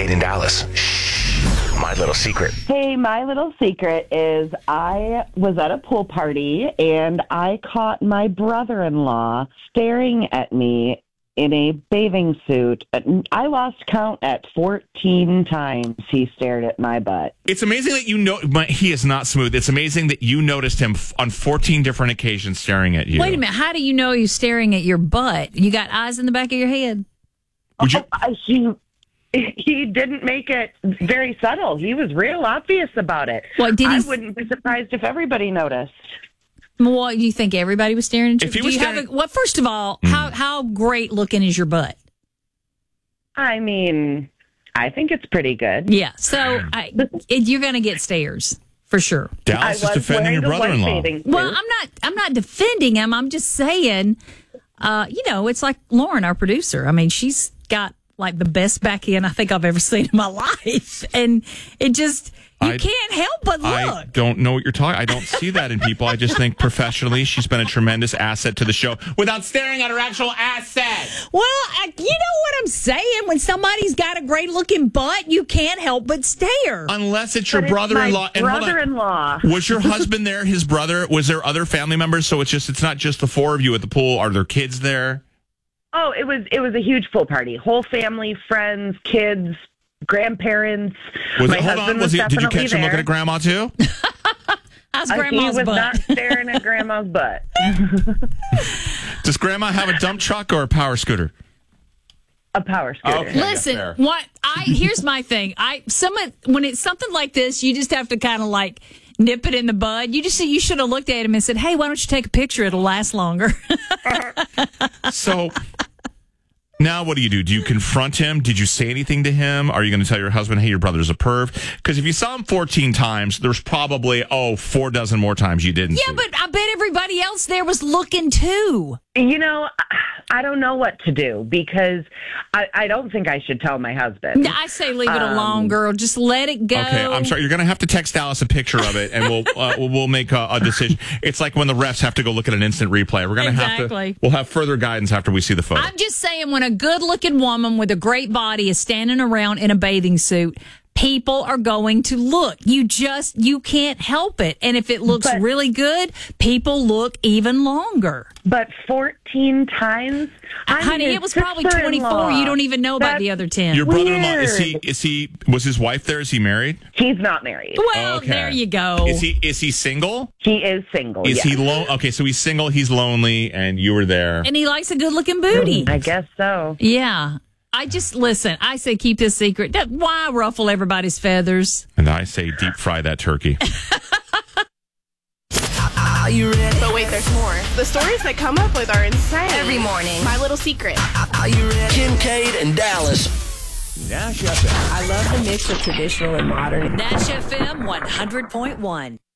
Kate in Dallas. Shh, my little secret. Hey, my little secret is I was at a pool party and I caught my brother-in-law staring at me in a bathing suit. I lost count at 14 times he stared at my butt. It's amazing that you know he is not smooth. It's amazing that you noticed him on 14 different occasions staring at you. Wait a minute. How do you know he's staring at your butt? You got eyes in the back of your head? He didn't make it very subtle. He was real obvious about it. What, did he... I wouldn't be surprised if everybody noticed. Well, you think everybody was staring at you? If he was first of all, how great looking is your butt? I mean, I think it's pretty good. Yeah, so you're going to get stares for sure. Dallas is defending your brother-in-law. Well, I'm not defending him. I'm just saying, it's like Lauren, our producer. I mean, she's got like the best back end I think I've ever seen in my life, and it just. You can't help but look. I don't know what you're talking. I don't see that in people. I just think professionally, she's been a tremendous asset to the show without staring at her actual asset. Well, you know what I'm saying? When somebody's got a great looking butt, you can't help but stare. Unless it's your brother-in-law. It's my brother-in-law. Was your husband there? His brother? Was there other family members? So it's not just the four of you at the pool. Are there kids there? Oh, it was a huge pool party. Whole family, friends, kids. Grandparents. Did you catch him looking at grandma too? How's grandma's butt? He was butt? not staring at grandma's butt. Does grandma have a dump truck or a power scooter? A power scooter. Okay, listen, here's my thing. When it's something like this, you just have to kind of like nip it in the bud. You should have looked at him and said, "Hey, why don't you take a picture? It'll last longer." So. Now, what do you do? Do you confront him? Did you say anything to him? Are you going to tell your husband, hey, your brother's a perv? Because if you saw him 14 times, there's probably, 4 dozen more times you didn't see. Yeah, but I bet everybody else there was looking too. I don't know what to do because I don't think I should tell my husband. I say leave it alone, girl. Just let it go. Okay, I'm sorry. You're going to have to text Dallas a picture of it, and we'll make a decision. It's like when the refs have to go look at an instant replay. We're going to we'll have further guidance after we see the photo. I'm just saying, when a good-looking woman with a great body is standing around in a bathing suit, people are going to look. You can't help it. And if it looks really good, people look even longer. But 14 times? Honey, it was probably 24. You don't even know about the other 10. Your brother-in-law, was his wife there? Is he married? He's not married. Well, there you go. Is he single? He is single, Is he Okay, so he's single, he's lonely, and you were there. And he likes a good-looking booty. I guess so. Yeah. I say keep this secret. Why ruffle everybody's feathers? And I say deep fry that turkey. Are you ready? But wait, there's more. The stories that come up with are insane. Every morning. My little secret. Are you ready? Kim, Kate, and Dallas. Nash FM. I love the mix of traditional and modern. Nash FM 100.1.